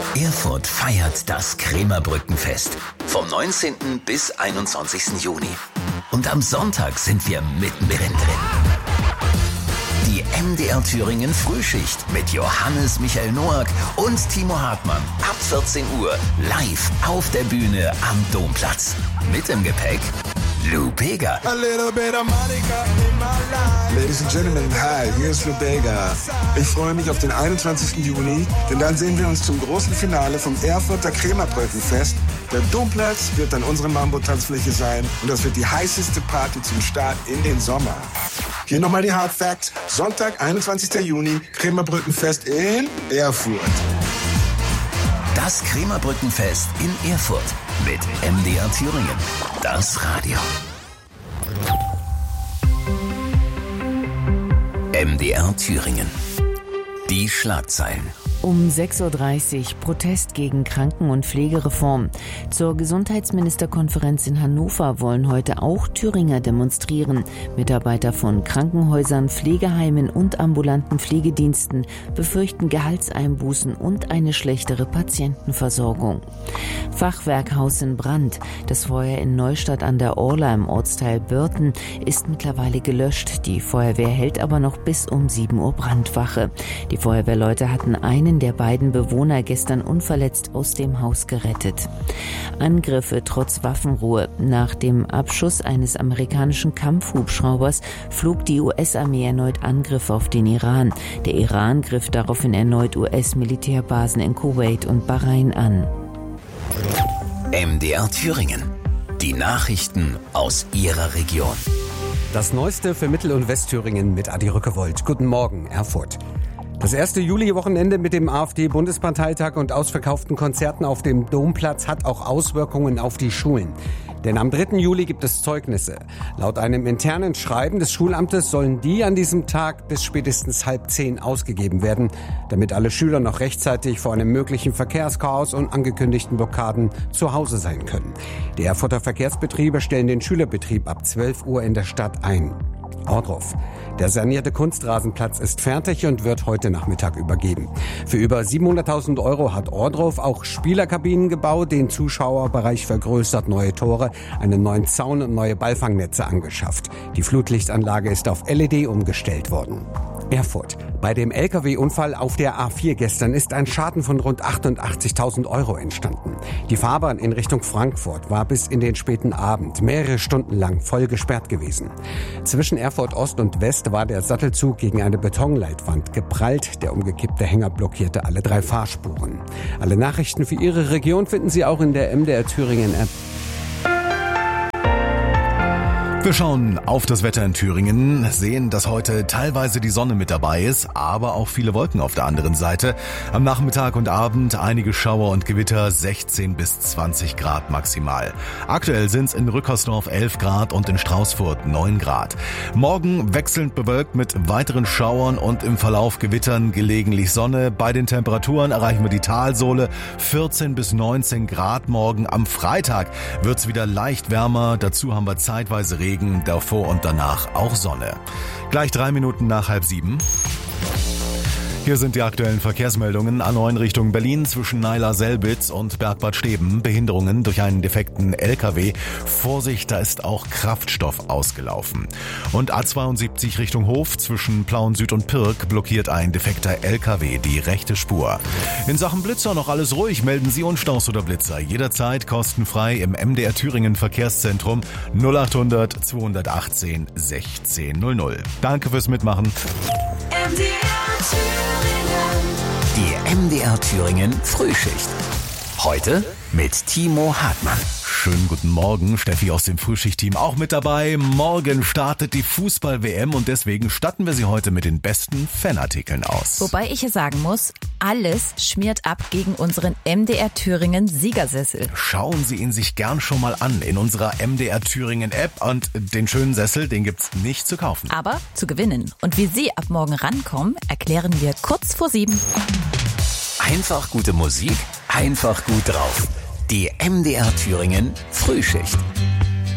Erfurt feiert das Krämerbrückenfest vom 19. bis 21. Juni. Und am Sonntag sind wir mittendrin drin. Die MDR Thüringen Frühschicht mit Johannes Michael Noack und Timo Hartmann ab 14 Uhr live auf der Bühne am Domplatz. Mit im Gepäck Lou Bega. Ladies and Gentlemen, hi, hier ist Lou Bega. Ich freue mich auf den 21. Juni, denn dann sehen wir uns zum großen Finale vom Erfurter Krämerbrückenfest. Der Domplatz wird dann unsere Mambo-Tanzfläche sein und das wird die heißeste Party zum Start in den Sommer. Hier nochmal die Hard Facts. Sonntag, 21. Juni, Krämerbrückenfest in Erfurt. Das Krämerbrückenfest in Erfurt mit MDR Thüringen. Das Radio. MDR Thüringen. Die Schlagzeilen. Um 6.30 Uhr Protest gegen Kranken- und Pflegereform. Zur Gesundheitsministerkonferenz in Hannover wollen heute auch Thüringer demonstrieren. Mitarbeiter von Krankenhäusern, Pflegeheimen und ambulanten Pflegediensten befürchten Gehaltseinbußen und eine schlechtere Patientenversorgung. Fachwerkhaus in Brand. Das Feuer in Neustadt an der Orla im Ortsteil Börten ist mittlerweile gelöscht. Die Feuerwehr hält aber noch bis um 7 Uhr Brandwache. Die Feuerwehrleute hatten einen der beiden Bewohner gestern unverletzt aus dem Haus gerettet. Angriffe trotz Waffenruhe. Nach dem Abschuss eines amerikanischen Kampfhubschraubers flog die US-Armee erneut Angriffe auf den Iran. Der Iran griff daraufhin erneut US-Militärbasen in Kuwait und Bahrain an. MDR Thüringen. Die Nachrichten aus Ihrer Region. Das Neueste für Mittel- und Westthüringen mit Adi Rückewold. Guten Morgen, Erfurt. Das erste Juli-Wochenende mit dem AfD-Bundesparteitag und ausverkauften Konzerten auf dem Domplatz hat auch Auswirkungen auf die Schulen. Denn am 3. Juli gibt es Zeugnisse. Laut einem internen Schreiben des Schulamtes sollen die an diesem Tag bis spätestens 9:30 ausgegeben werden, damit alle Schüler noch rechtzeitig vor einem möglichen Verkehrschaos und angekündigten Blockaden zu Hause sein können. Die Erfurter Verkehrsbetriebe stellen den Schülerbetrieb ab 12 Uhr in der Stadt ein. Ohrdruf. Der sanierte Kunstrasenplatz ist fertig und wird heute Nachmittag übergeben. Für über 700.000 € hat Ohrdruf auch Spielerkabinen gebaut, den Zuschauerbereich vergrößert, neue Tore, einen neuen Zaun und neue Ballfangnetze angeschafft. Die Flutlichtanlage ist auf LED umgestellt worden. Erfurt. Bei dem Lkw-Unfall auf der A4 gestern ist ein Schaden von rund 88.000 € entstanden. Die Fahrbahn in Richtung Frankfurt war bis in den späten Abend mehrere Stunden lang voll gesperrt gewesen. Zwischen Erfurt Ost und West war der Sattelzug gegen eine Betonleitwand geprallt. Der umgekippte Hänger blockierte alle 3 Fahrspuren. Alle Nachrichten für Ihre Region finden Sie auch in der MDR Thüringen App. Wir schauen auf das Wetter in Thüringen, sehen, dass heute teilweise die Sonne mit dabei ist, aber auch viele Wolken auf der anderen Seite. Am Nachmittag und Abend einige Schauer und Gewitter, 16 bis 20 Grad maximal. Aktuell sind es in Rückersdorf 11 Grad und in Straußfurt 9 Grad. Morgen wechselnd bewölkt mit weiteren Schauern und im Verlauf Gewittern, gelegentlich Sonne. Bei den Temperaturen erreichen wir die Talsohle, 14 bis 19 Grad morgen. Am Freitag wird es wieder leicht wärmer, dazu haben wir zeitweise Regen, davor und danach auch Sonne. Gleich 3 Minuten nach 6:30. Hier sind die aktuellen Verkehrsmeldungen. A9 Richtung Berlin zwischen Naila-Selbitz und Bergbad Steben. Behinderungen durch einen defekten LKW. Vorsicht, da ist auch Kraftstoff ausgelaufen. Und A72 Richtung Hof zwischen Plauen Süd und Pirk blockiert ein defekter LKW die rechte Spur. In Sachen Blitzer noch alles ruhig. Melden Sie Unstaus oder Blitzer jederzeit kostenfrei im MDR Thüringen Verkehrszentrum 0800 218 1600. Danke fürs Mitmachen. Die MDR Thüringen Frühschicht. Heute mit Timo Hartmann. Schönen guten Morgen, Steffi aus dem Frühschichtteam auch mit dabei. Morgen startet die Fußball-WM und deswegen statten wir sie heute mit den besten Fanartikeln aus. Wobei ich hier sagen muss, alles schmiert ab gegen unseren MDR Thüringen Siegersessel. Schauen Sie ihn sich gern schon mal an in unserer MDR Thüringen App und den schönen Sessel, den gibt's nicht zu kaufen. Aber zu gewinnen. Und wie Sie ab morgen rankommen, erklären wir kurz vor 7. Einfach gute Musik, einfach gut drauf. Die MDR Thüringen Frühschicht.